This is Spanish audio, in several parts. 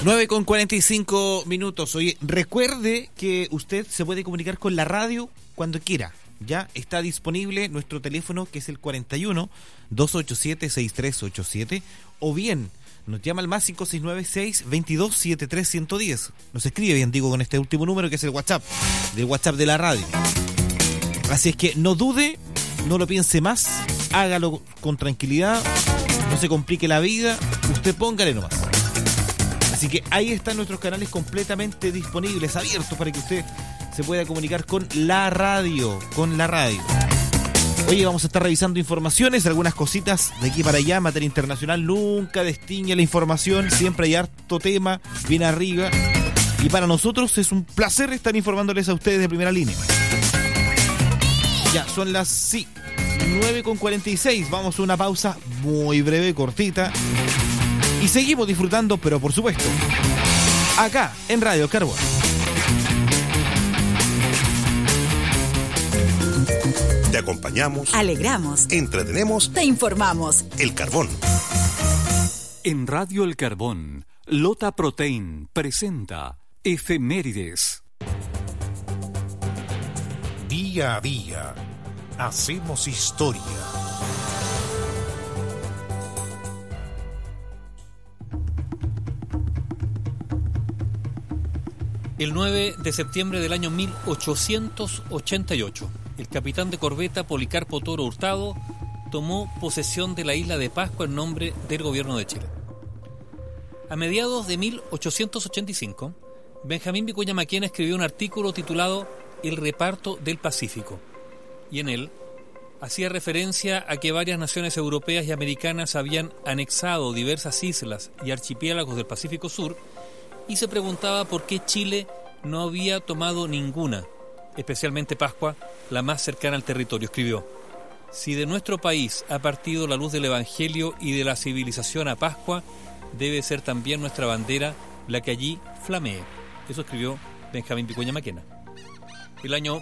9:45. Oye, recuerde que usted se puede comunicar con la radio cuando quiera. Ya está disponible nuestro teléfono, que es el 41-287-6387, o bien nos llama al más 569-622-73110. Nos escribe, bien digo, con este último número, que es el WhatsApp de la radio. Así es que no dude, no lo piense más, hágalo con tranquilidad, no se complique la vida, usted póngale nomás. Así que ahí están nuestros canales completamente disponibles, abiertos, para que usted se pueda comunicar con la radio. Oye, vamos a estar revisando informaciones, algunas cositas de aquí para allá. Materia internacional nunca destiñe la información, siempre hay harto tema, bien arriba. Y para nosotros es un placer estar informándoles a ustedes de primera línea. Ya, son las 9:46. Vamos a una pausa muy breve, cortita. Y seguimos disfrutando, pero por supuesto, acá en Radio Carbón. Te acompañamos, alegramos, entretenemos, te informamos. El Carbón. En Radio El Carbón, Lota Protein presenta Efemérides. Día a día, hacemos historia. El 9 de septiembre del año 1888, el capitán de corbeta Policarpo Toro Hurtado tomó posesión de la isla de Pascua en nombre del gobierno de Chile. A mediados de 1885, Benjamín Vicuña Maquena escribió un artículo titulado El reparto del Pacífico, y en él hacía referencia a que varias naciones europeas y americanas habían anexado diversas islas y archipiélagos del Pacífico Sur, y se preguntaba por qué Chile no había tomado ninguna, especialmente Pascua, la más cercana al territorio. Escribió: si de nuestro país ha partido la luz del Evangelio y de la civilización a Pascua, debe ser también nuestra bandera la que allí flamee. Eso escribió Benjamín Vicuña Maquena. El año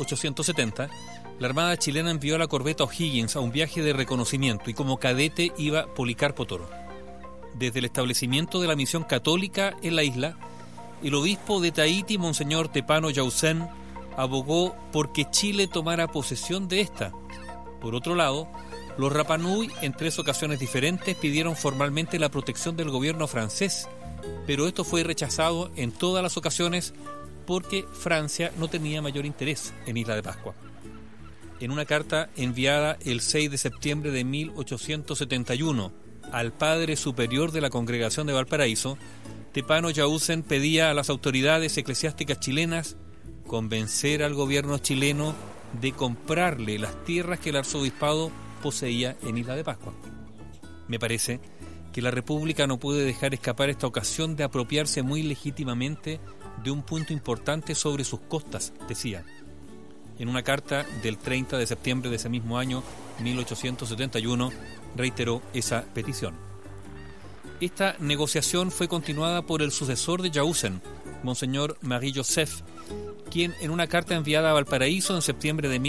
1870, la Armada chilena envió a la corbeta O'Higgins a un viaje de reconocimiento, y como cadete iba Policarpo Toro. Desde el establecimiento de la misión católica en la isla, el obispo de Tahití, Monseñor Tepano Yausen, abogó por que Chile tomara posesión de esta. Por otro lado, los Rapa Nui, en 3 ocasiones diferentes, pidieron formalmente la protección del gobierno francés, pero esto fue rechazado en todas las ocasiones porque Francia no tenía mayor interés en Isla de Pascua. En una carta enviada el 6 de septiembre de 1871 al padre superior de la Congregación de Valparaíso, Tepano Yausen pedía a las autoridades eclesiásticas chilenas convencer al gobierno chileno de comprarle las tierras que el arzobispado poseía en Isla de Pascua. Me parece que la República no puede dejar escapar esta ocasión de apropiarse muy legítimamente de un punto importante sobre sus costas, decía. En una carta del 30 de septiembre de ese mismo año, 1871, reiteró esa petición. Esta negociación fue continuada por el sucesor de Yausen, Monseñor Marie Joseph, quien en una carta enviada a Valparaíso en septiembre de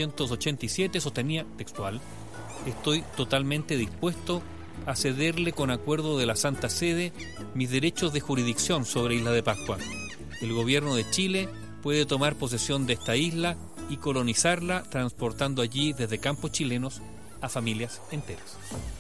1887 sostenía textual: estoy totalmente dispuesto a cederle con acuerdo de la Santa Sede mis derechos de jurisdicción sobre Isla de Pascua. El gobierno de Chile puede tomar posesión de esta isla y colonizarla, transportando allí desde campos chilenos a familias enteras.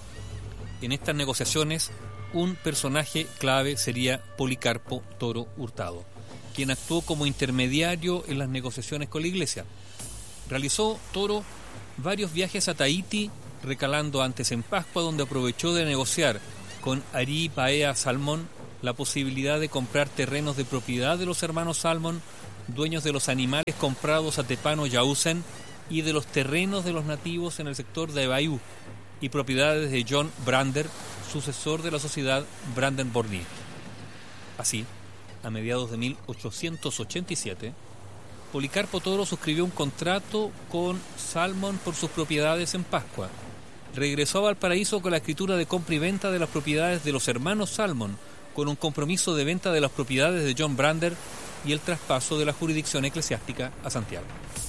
En estas negociaciones, un personaje clave sería Policarpo Toro Hurtado, quien actuó como intermediario en las negociaciones con la Iglesia. Realizó Toro varios viajes a Tahití, recalando antes en Pascua, donde aprovechó de negociar con Ari Paea Salmón la posibilidad de comprar terrenos de propiedad de los hermanos Salmón, dueños de los animales comprados a Tepano Yausen y de los terrenos de los nativos en el sector de Bayou, y propiedades de John Brander, sucesor de la sociedad Brander-Bornier. Así, a mediados de 1887, Policarpo Toro suscribió un contrato con Salmón por sus propiedades en Pascua. Regresó a Valparaíso con la escritura de compra y venta de las propiedades de los hermanos Salmón, con un compromiso de venta de las propiedades de John Brander y el traspaso de la jurisdicción eclesiástica a Santiago.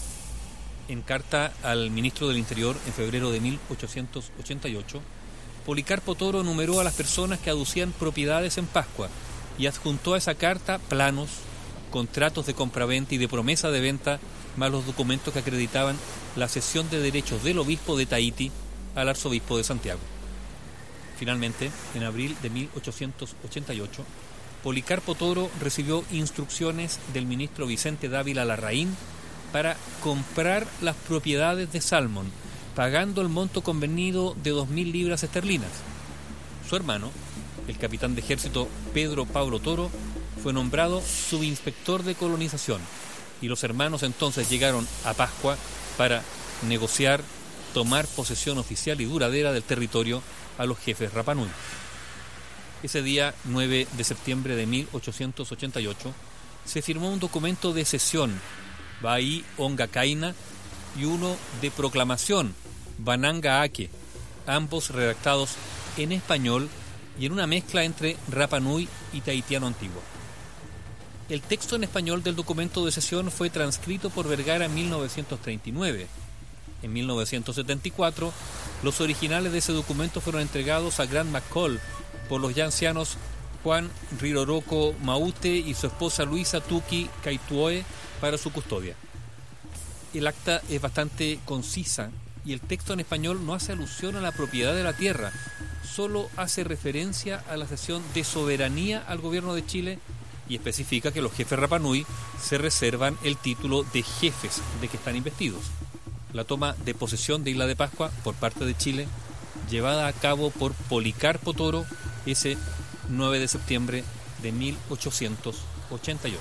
En carta al ministro del Interior en febrero de 1888, Policarpo Toro enumeró a las personas que aducían propiedades en Pascua y adjuntó a esa carta planos, contratos de compraventa y de promesa de venta, más los documentos que acreditaban la cesión de derechos del obispo de Tahití al arzobispo de Santiago. Finalmente, en abril de 1888, Policarpo Toro recibió instrucciones del ministro Vicente Dávila Larraín para comprar las propiedades de Salmón, pagando el monto convenido de 2.000 libras esterlinas. Su hermano, el capitán de ejército Pedro Pablo Toro, fue nombrado subinspector de colonización, y los hermanos entonces llegaron a Pascua para negociar, tomar posesión oficial y duradera del territorio a los jefes Rapa Nui. Ese día, 9 de septiembre de 1888, se firmó un documento de cesión, Bai Onga Kaina, y uno de proclamación, Bananga Ake, ambos redactados en español y en una mezcla entre Rapa Nui y tahitiano antiguo. El texto en español del documento de cesión fue transcrito por Vergara en 1939. En 1974, los originales de ese documento fueron entregados a Grant McCall por los ya ancianos Juan Riroroko Maute y su esposa Luisa Tuki Kaituoe para su custodia. El acta es bastante concisa y el texto en español no hace alusión a la propiedad de la tierra, solo hace referencia a la cesión de soberanía al gobierno de Chile y especifica que los jefes Rapa Nui se reservan el título de jefes de que están investidos. La toma de posesión de Isla de Pascua por parte de Chile, llevada a cabo por Policarpo Toro ese 9 de septiembre de 1888.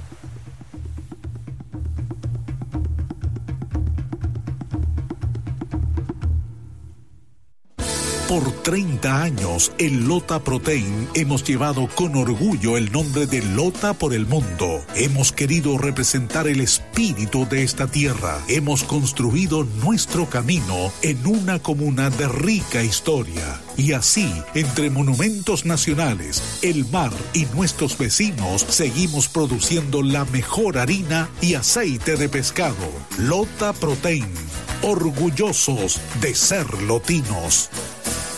Por 30 años, en Lota Protein hemos llevado con orgullo el nombre de Lota por el mundo. Hemos querido representar el espíritu de esta tierra. Hemos construido nuestro camino en una comuna de rica historia. Y así, entre monumentos nacionales, el mar y nuestros vecinos, seguimos produciendo la mejor harina y aceite de pescado. Lota Protein, orgullosos de ser lotinos.